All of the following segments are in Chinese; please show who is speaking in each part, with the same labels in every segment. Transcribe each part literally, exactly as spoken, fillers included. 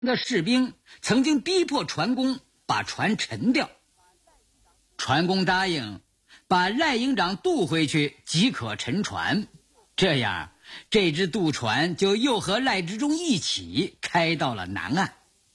Speaker 1: 的士兵曾经逼迫船工把船沉掉，船工答应把赖营长渡回去即可沉船，这样这只渡船就又和赖之忠一起开到了南岸。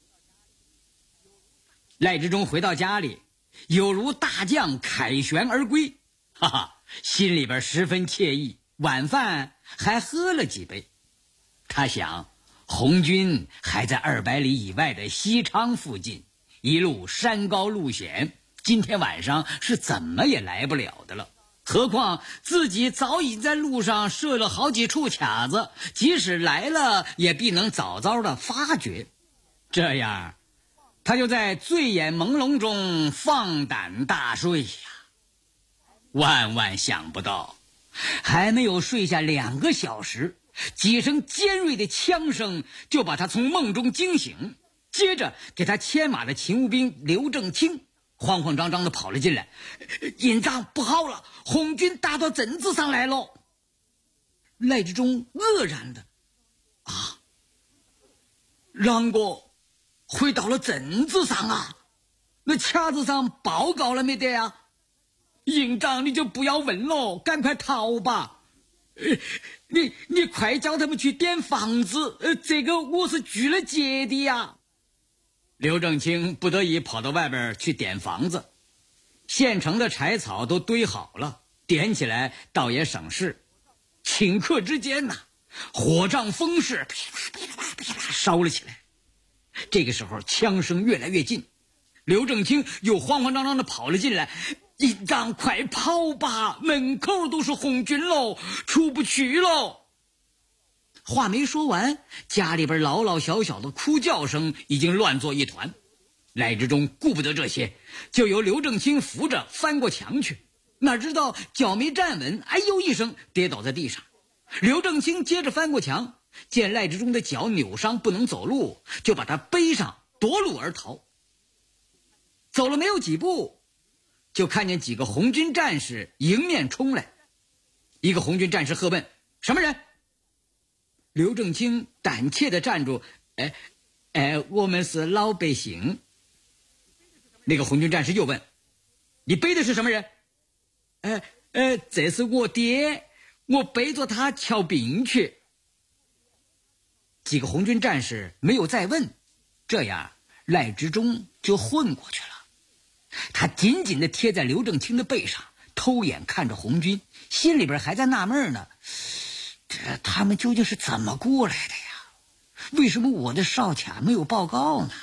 Speaker 1: 赖之忠回到家里，有如大将凯旋而归，哈哈，心里边十分惬意，晚饭还喝了几杯。他想，红军还在二百里以外的西昌附近，一路山高路险，今天晚上是怎么也来不了的了。何况自己早已在路上设了好几处卡子，即使来了也必能早早的发觉。这样他就在醉眼朦胧中放胆大睡呀。万万想不到，还没有睡下两个小时，几声尖锐的枪声就把他从梦中惊醒。接着给他牵马的勤务兵刘正清慌慌张张地跑了进来，营长不好了，红军打到镇子上来了。赖之忠愕然的，啊，啷个会到了镇子上啊？那卡子上报告了没得啊？营长你就不要问了，赶快逃吧。呃、你你快叫他们去点房子，呃，这个我是拘了节的呀。刘正清不得已跑到外边去点房子，现成的柴草都堆好了，点起来倒也省事。顷刻之间呐、啊，火仗风势噼啦噼啦噼啦烧了起来。这个时候枪声越来越近，刘正清又慌慌张张地跑了进来，营长快跑吧，门口都是红军喽，出不去喽。话没说完，家里边老老小小的哭叫声已经乱作一团。赖之忠顾不得这些，就由刘正清扶着翻过墙去，哪知道脚没站稳，哎呦一声跌倒在地上。刘正清接着翻过墙，见赖之忠的脚扭伤不能走路，就把他背上夺路而逃。走了没有几步，就看见几个红军战士迎面冲来。一个红军战士喝问：什么人？刘正清胆怯地站住，哎哎，我们是老百姓。那个红军战士又问：你背的是什么人？哎哎，这是我爹，我背着他瞧病去。几个红军战士没有再问，这样赖之忠就混过去了。他紧紧地贴在刘正清的背上，偷眼看着红军，心里边还在纳闷呢，这他们究竟是怎么过来的呀？为什么我的哨卡没有报告呢？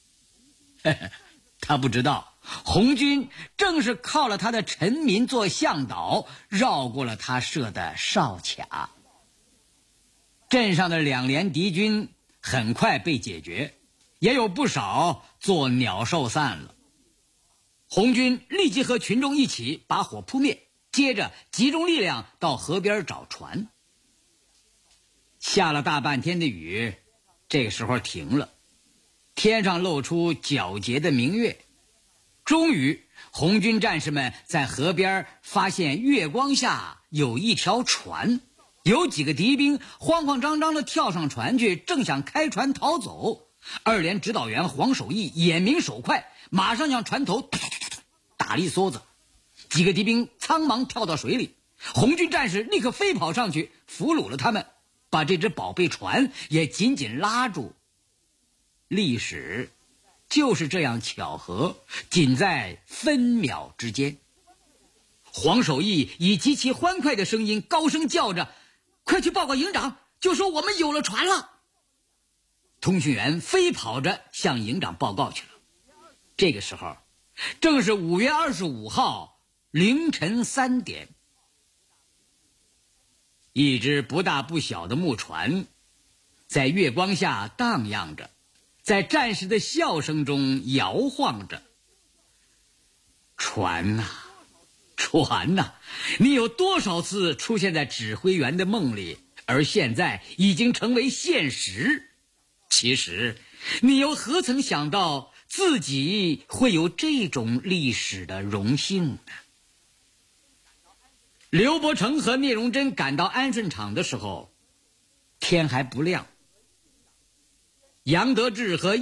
Speaker 1: 他不知道，红军正是靠了他的臣民做向导，绕过了他设的哨卡。镇上的两连敌军很快被解决，也有不少做鸟兽散了。红军立即和群众一起把火扑灭，接着集中力量到河边找船。下了大半天的雨，这个时候停了，天上露出皎洁的明月。终于红军战士们在河边发现月光下有一条船，有几个敌兵慌慌张张地跳上船去，正想开船逃走。二连指导员黄守义眼明手快，马上向船头打了一梭子，几个敌兵苍忙跳到水里，红军战士立刻飞跑上去俘虏了他们，把这只宝贝船也紧紧拉住。历史就是这样巧合，仅在分秒之间。黄守义以极其欢快的声音高声叫着：快去报告营长，就说我们有了船了。通讯员飞跑着向营长报告去了。这个时候正是五月二十五号凌晨三点，一只不大不小的木船在月光下荡漾着，在战士的笑声中摇晃着。船呐、啊，船呐、啊，你有多少次出现在指挥员的梦里，而现在已经成为现实？其实你又何曾想到自己会有这种历史的荣幸呢？刘伯承和聂荣臻赶到安顺场的时候，天还不亮。 杨得志和